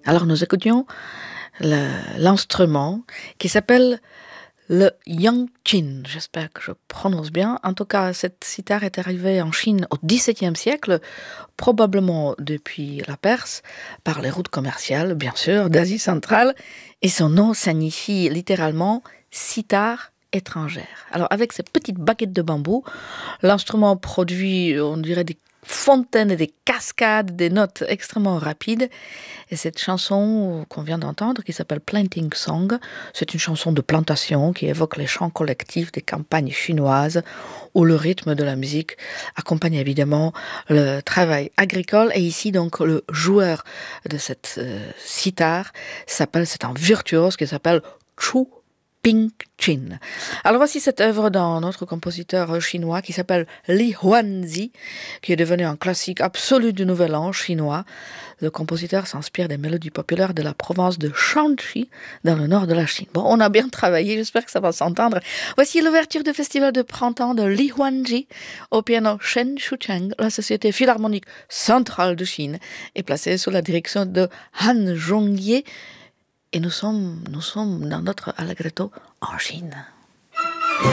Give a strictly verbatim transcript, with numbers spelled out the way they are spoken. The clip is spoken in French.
Alors nous écoutions le- l'instrument qui s'appelle le yangqin. J'espère que je prononce bien. En tout cas, cette sitar est arrivée en Chine au dix-septième siècle, probablement depuis la Perse, par les routes commerciales, bien sûr, d'Asie centrale. Et son nom signifie littéralement sitar étrangère. Alors avec ces petites baguettes de bambou, l'instrument produit, on dirait, des fontaines et des cascades, des notes extrêmement rapides. Et cette chanson qu'on vient d'entendre, qui s'appelle Planting Song, c'est une chanson de plantation qui évoque les chants collectifs des campagnes chinoises où le rythme de la musique accompagne évidemment le travail agricole. Et ici, donc, le joueur de cette euh, sitar s'appelle, c'est un virtuose qui s'appelle Chu Ping-chin. Alors voici cette œuvre d'un autre compositeur chinois qui s'appelle Li Huanzi, qui est devenu un classique absolu du nouvel an chinois. Le compositeur s'inspire des mélodies populaires de la province de Shanxi, dans le nord de la Chine. Bon, on a bien travaillé, j'espère que ça va s'entendre. Voici l'ouverture du festival de printemps de Li Huanzi au piano Shen Shucheng. La Société philharmonique centrale de Chine est placée sous la direction de Han Zhongye. Et nous sommes, nous sommes dans notre Allegretto en Chine.